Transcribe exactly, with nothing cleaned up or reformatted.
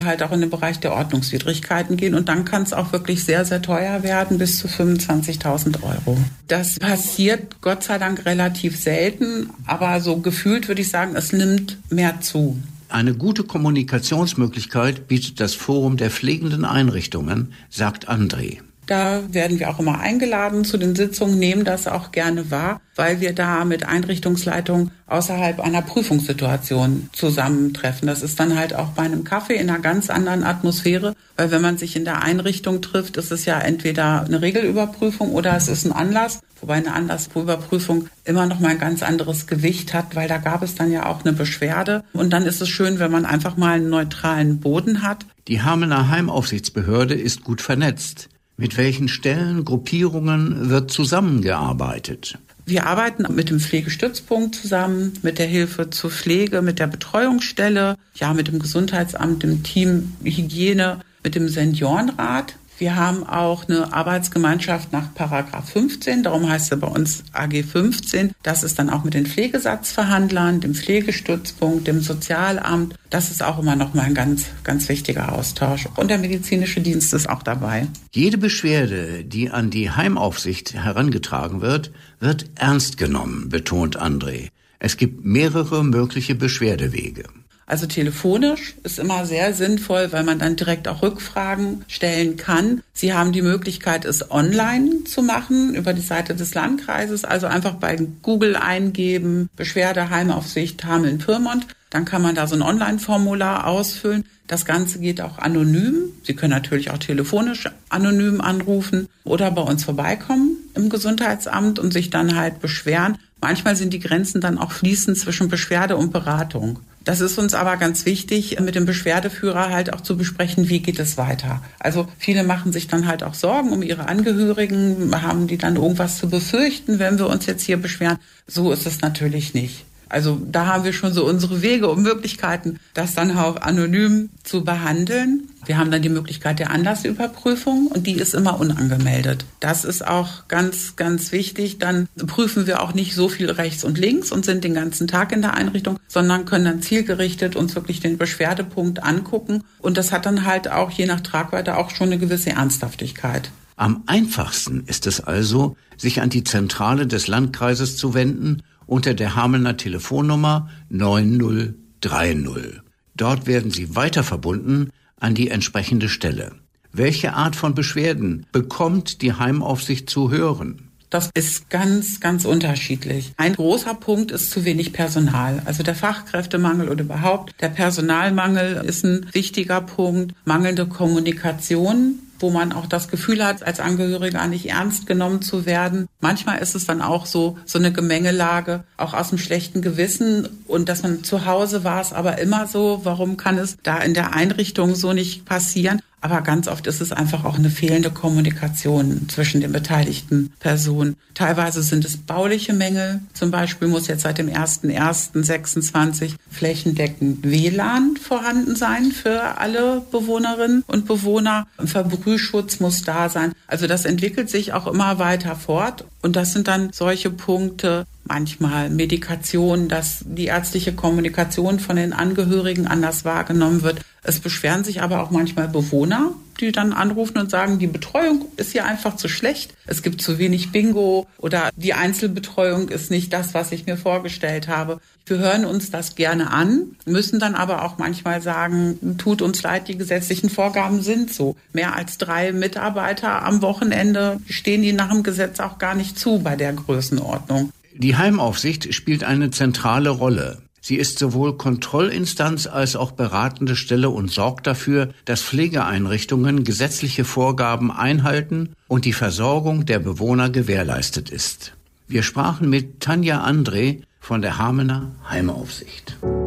halt auch in den Bereich der Ordnungswidrigkeiten gehen. Und dann kann es auch wirklich sehr, sehr teuer werden, bis zu fünfundzwanzigtausend Euro. Das passiert Gott sei Dank relativ selten, aber so gefühlt würde ich sagen, es nimmt mehr zu. Eine gute Kommunikationsmöglichkeit bietet das Forum der pflegenden Einrichtungen, sagt André. Da werden wir auch immer eingeladen zu den Sitzungen, nehmen das auch gerne wahr, weil wir da mit Einrichtungsleitungen außerhalb einer Prüfungssituation zusammentreffen. Das ist dann halt auch bei einem Kaffee in einer ganz anderen Atmosphäre, weil wenn man sich in der Einrichtung trifft, ist es ja entweder eine Regelüberprüfung oder es ist ein Anlass, wobei eine Anlassüberprüfung immer noch mal ein ganz anderes Gewicht hat, weil da gab es dann ja auch eine Beschwerde. Und dann ist es schön, wenn man einfach mal einen neutralen Boden hat. Die Hamelner Heimaufsichtsbehörde ist gut vernetzt. Mit welchen Stellen, Gruppierungen wird zusammengearbeitet? Wir arbeiten mit dem Pflegestützpunkt zusammen, mit der Hilfe zur Pflege, mit der Betreuungsstelle, ja, mit dem Gesundheitsamt, dem Team Hygiene, mit dem Seniorenrat. Wir haben auch eine Arbeitsgemeinschaft nach Paragraph fünfzehn, darum heißt sie bei uns A G fünfzehn. Das ist dann auch mit den Pflegesatzverhandlern, dem Pflegestützpunkt, dem Sozialamt. Das ist auch immer noch mal ein ganz, ganz wichtiger Austausch. Und der medizinische Dienst ist auch dabei. Jede Beschwerde, die an die Heimaufsicht herangetragen wird, wird ernst genommen, betont André. Es gibt mehrere mögliche Beschwerdewege. Also telefonisch ist immer sehr sinnvoll, weil man dann direkt auch Rückfragen stellen kann. Sie haben die Möglichkeit, es online zu machen über die Seite des Landkreises. Also einfach bei Google eingeben, Beschwerde Heimaufsicht Hameln-Pyrmont. Dann kann man da so ein Online-Formular ausfüllen. Das Ganze geht auch anonym. Sie können natürlich auch telefonisch anonym anrufen oder bei uns vorbeikommen im Gesundheitsamt und sich dann halt beschweren. Manchmal sind die Grenzen dann auch fließend zwischen Beschwerde und Beratung. Das ist uns aber ganz wichtig, mit dem Beschwerdeführer halt auch zu besprechen, wie geht es weiter. Also viele machen sich dann halt auch Sorgen um ihre Angehörigen, haben die dann irgendwas zu befürchten, wenn wir uns jetzt hier beschweren. So ist es natürlich nicht. Also da haben wir schon so unsere Wege und Möglichkeiten, das dann auch anonym zu behandeln. Wir haben dann die Möglichkeit der Anlassüberprüfung und die ist immer unangemeldet. Das ist auch ganz, ganz wichtig. Dann prüfen wir auch nicht so viel rechts und links und sind den ganzen Tag in der Einrichtung, sondern können dann zielgerichtet uns wirklich den Beschwerdepunkt angucken. Und das hat dann halt auch je nach Tragweite auch schon eine gewisse Ernsthaftigkeit. Am einfachsten ist es also, sich an die Zentrale des Landkreises zu wenden unter der Hamelner Telefonnummer neun null drei null. Dort werden Sie weiter verbunden an die entsprechende Stelle. Welche Art von Beschwerden bekommt die Heimaufsicht zu hören? Das ist ganz, ganz unterschiedlich. Ein großer Punkt ist zu wenig Personal. Also der Fachkräftemangel oder überhaupt der Personalmangel ist ein wichtiger Punkt. Mangelnde Kommunikation, wo man auch das Gefühl hat, als Angehöriger nicht ernst genommen zu werden. Manchmal ist es dann auch so, so eine Gemengelage, auch aus dem schlechten Gewissen und dass man zu Hause war es aber immer so. Warum kann es da in der Einrichtung so nicht passieren? Aber ganz oft ist es einfach auch eine fehlende Kommunikation zwischen den beteiligten Personen. Teilweise sind es bauliche Mängel. Zum Beispiel muss jetzt seit dem erster erster sechsundzwanzig flächendeckend W L A N vorhanden sein für alle Bewohnerinnen und Bewohner. Ein Verbrühschutz muss da sein. Also das entwickelt sich auch immer weiter fort. Und das sind dann solche Punkte, manchmal Medikation, dass die ärztliche Kommunikation von den Angehörigen anders wahrgenommen wird. Es beschweren sich aber auch manchmal Bewohner, die dann anrufen und sagen, die Betreuung ist hier einfach zu schlecht. Es gibt zu wenig Bingo oder die Einzelbetreuung ist nicht das, was ich mir vorgestellt habe. Wir hören uns das gerne an, müssen dann aber auch manchmal sagen, tut uns leid, die gesetzlichen Vorgaben sind so. Mehr als drei Mitarbeiter am Wochenende stehen die nach dem Gesetz auch gar nicht zu bei der Größenordnung. Die Heimaufsicht spielt eine zentrale Rolle. Sie ist sowohl Kontrollinstanz als auch beratende Stelle und sorgt dafür, dass Pflegeeinrichtungen gesetzliche Vorgaben einhalten und die Versorgung der Bewohner gewährleistet ist. Wir sprachen mit Tanja André von der Hamelner Heimaufsicht.